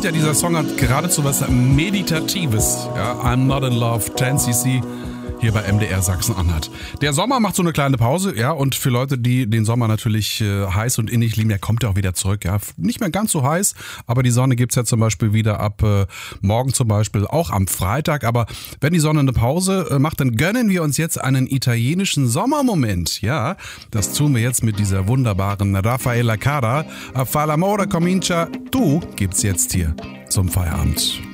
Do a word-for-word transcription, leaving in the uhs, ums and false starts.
finde ja, dieser Song hat geradezu was Meditatives. Ja, I'm not in love, ten C C. Hier bei M D R Sachsen-Anhalt. Der Sommer macht so eine kleine Pause, ja, und für Leute, die den Sommer natürlich äh, heiß und innig lieben, der kommt ja auch wieder zurück, ja. Nicht mehr ganz so heiß, aber die Sonne gibt's ja zum Beispiel wieder ab äh, morgen zum Beispiel, auch am Freitag. Aber wenn die Sonne eine Pause äh, macht, dann gönnen wir uns jetzt einen italienischen Sommermoment, ja. Das tun wir jetzt mit dieser wunderbaren Raffaella Cara. A fa l'amore comincia tu gibt's jetzt hier zum Feierabend.